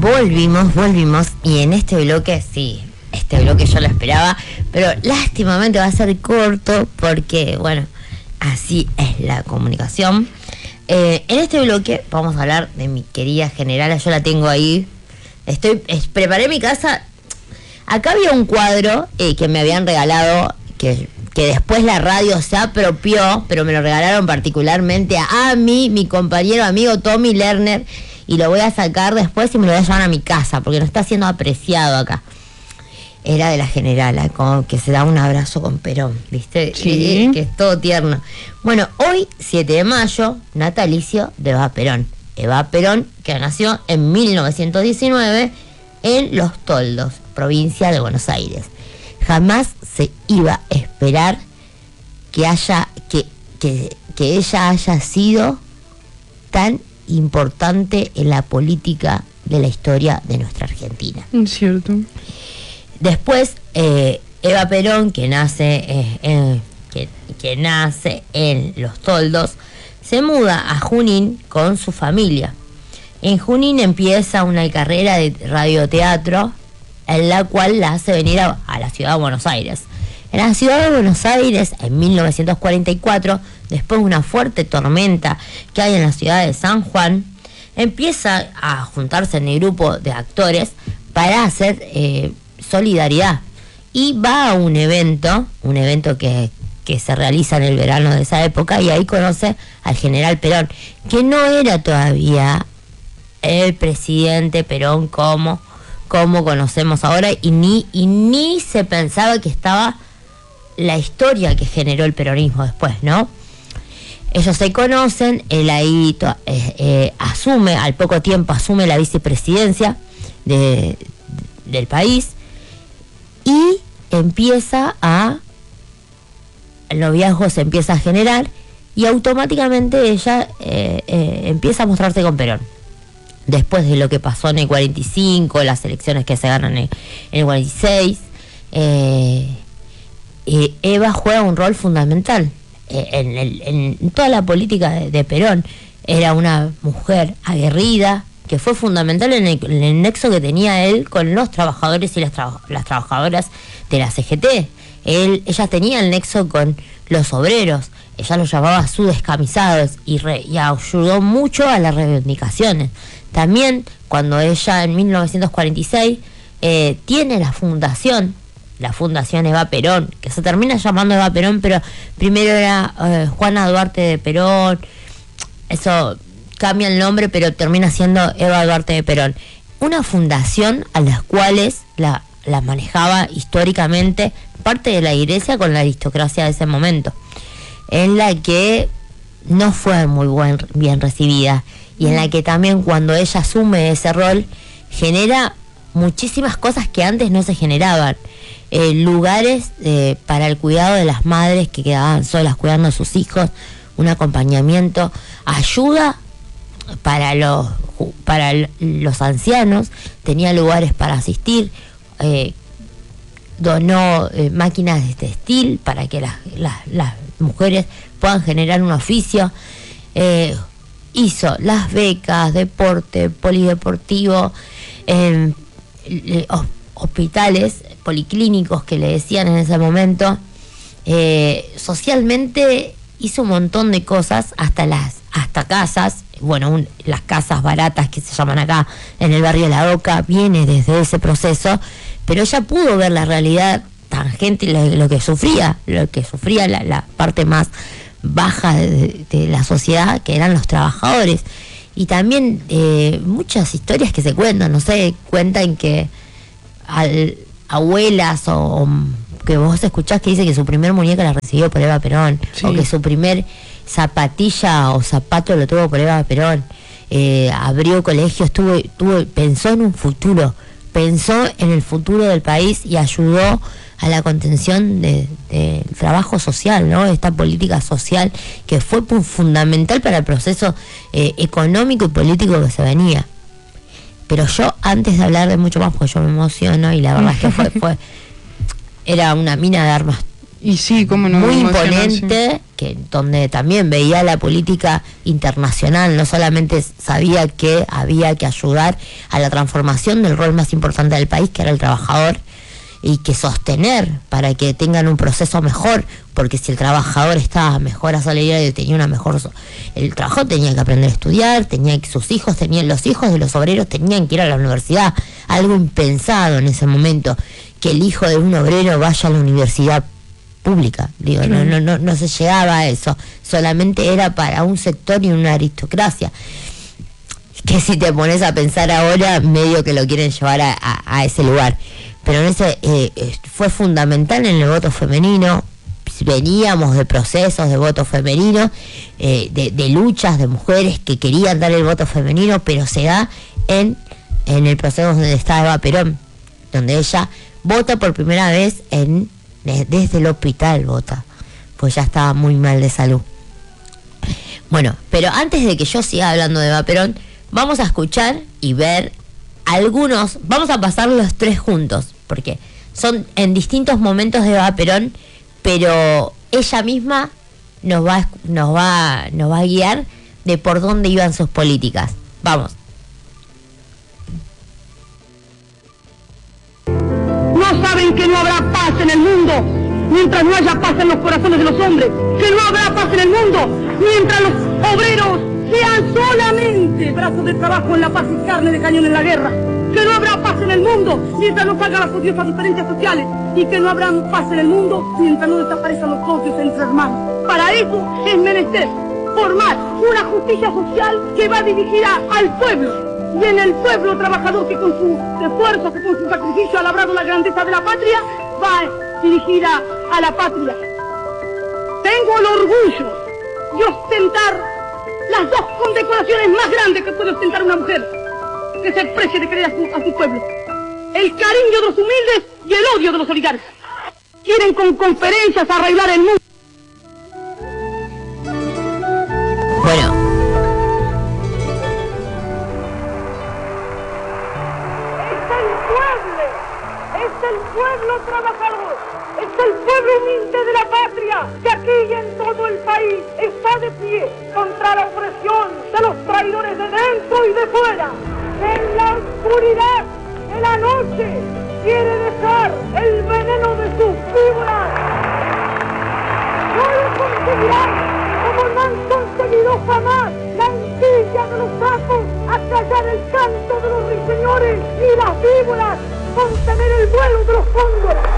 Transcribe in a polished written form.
Volvimos y en este bloque, sí, este bloque yo lo esperaba, pero lástimamente va a ser corto porque, bueno, así es la comunicación. En este bloque vamos a hablar de mi querida generala, yo la tengo ahí, preparé mi casa. Acá había un cuadro que me habían regalado, que después la radio se apropió, pero me lo regalaron particularmente a mí, mi compañero amigo Tommy Lerner, y lo voy a sacar después y me lo voy a llevar a mi casa, porque no está siendo apreciado acá. Era de la generala, como que se da un abrazo con Perón, ¿viste? Sí. Que es todo tierno. Bueno, hoy, 7 de mayo, natalicio de Eva Perón. Eva Perón, que nació en 1919 en Los Toldos, provincia de Buenos Aires. Jamás se iba a esperar que ella haya sido tan importante en la política de la historia de nuestra Argentina. Es cierto. Después, Eva Perón, que nace en Los Toldos, se muda a Junín con su familia. En Junín empieza una carrera de radioteatro, en la cual la hace venir a la ciudad de Buenos Aires. En la ciudad de Buenos Aires, en 1944, después de una fuerte tormenta que hay en la ciudad de San Juan, empieza a juntarse en el grupo de actores para hacer solidaridad. Y va a un evento que se realiza en el verano de esa época, y ahí conoce al general Perón, que no era todavía el presidente Perón como conocemos ahora, y ni se pensaba que estaba la historia que generó el peronismo después, ¿no? Ellos se conocen, él ahí al poco tiempo asume la vicepresidencia del país, y el noviazgo se empieza a generar, y automáticamente ella empieza a mostrarse con Perón. Después de lo que pasó en el 45, las elecciones que se ganan en el 46, Eva juega un rol fundamental en toda la política de Perón. Era una mujer aguerrida, que fue fundamental en el nexo que tenía él con los trabajadores y las trabajadoras de la CGT. Ella tenía el nexo con los obreros, ella los llamaba sus descamisados, y ayudó mucho a las reivindicaciones. También cuando ella en 1946 tiene la fundación Eva Perón, que se termina llamando Eva Perón, pero primero era Juana Duarte de Perón, eso cambia el nombre, pero termina siendo Eva Duarte de Perón. Una fundación a las cuales la manejaba históricamente parte de la iglesia con la aristocracia de ese momento, en la que no fue muy bien recibida, y en la que también cuando ella asume ese rol genera muchísimas cosas que antes no se generaban. Lugares para el cuidado de las madres que quedaban solas cuidando a sus hijos, un acompañamiento, ayuda para los ancianos, tenía lugares para asistir, donó máquinas de textil para que las mujeres puedan generar un oficio, hizo las becas, deporte, polideportivo, hospitales policlínicos que le decían en ese momento. Socialmente hizo un montón de cosas, hasta casas, las casas baratas que se llaman acá en el barrio La Boca, viene desde ese proceso, pero ella pudo ver la realidad tangente, lo que sufría la parte más baja de la sociedad, que eran los trabajadores. Y también muchas historias que se cuentan, no sé, cuentan que abuelas o que vos escuchás que dice que su primer muñeca la recibió por Eva Perón, sí, o que su primer zapatilla o zapato lo tuvo por Eva Perón. Abrió colegios, pensó en un futuro, pensó en el futuro del país y ayudó a la contención del trabajo social, ¿no? Esta política social que fue fundamental para el proceso económico y político que se venía. Pero yo, antes de hablar de mucho más, porque yo me emociono, y la verdad es que era una mina de armas Y sí, cómo no, muy emocionante, imponente, que donde también veía la política internacional, no solamente sabía que había que ayudar a la transformación del rol más importante del país, que era el trabajador, y que sostener para que tengan un proceso mejor, porque si el trabajador estaba mejor asalariado y tenía una mejor... El trabajador tenía que aprender a estudiar, tenía que sus hijos, los hijos de los obreros tenían que ir a la universidad, algo impensado en ese momento, que el hijo de un obrero vaya a la universidad pública, digo, no se llegaba a eso, solamente era para un sector y una aristocracia, que si te pones a pensar ahora, medio que lo quieren llevar a ese lugar, pero en ese fue fundamental en el voto femenino. Veníamos de procesos de voto femenino, de luchas de mujeres que querían dar el voto femenino, pero se da en el proceso donde está Eva Perón, donde ella vota por primera vez desde el hospital, pues ya estaba muy mal de salud. Bueno, pero antes de que yo siga hablando de Eva Perón, vamos a escuchar y ver algunos, vamos a pasar los tres juntos, porque son en distintos momentos de Eva Perón, pero ella misma nos va a guiar de por dónde iban sus políticas. Vamos. No saben que no habrá paz en el mundo mientras no haya paz en los corazones de los hombres, que no habrá paz en el mundo mientras los obreros sean solamente brazos de trabajo en la paz y carne de cañón en la guerra, que no habrá paz en el mundo mientras no salgan las odiosas diferencias sociales, y que no habrá paz en el mundo mientras no desaparezcan los odios entre hermanos. Para eso es menester formar una justicia social que va dirigida al pueblo, y en el pueblo trabajador que con su esfuerzo, que con su sacrificio ha labrado la grandeza de la patria, va dirigida a la patria. Tengo el orgullo de ostentar las dos condecoraciones más grandes que puede ostentar una mujer, que se precie de querer a su pueblo: el cariño de los humildes y el odio de los oligarcas. Quieren con conferencias arreglar el mundo. Bueno, es el pueblo trabajador, es el pueblo humilde de la patria, que aquí y en todo el país está de pie contra la opresión de los traidores de dentro y de fuera. En la oscuridad de la noche quiere dejar el veneno de sus víboras. No lo conseguirán, como no han conseguido jamás la encilla de los sapos, acallar el canto de los ruiseñores y las víboras, contener el vuelo de los cóndores.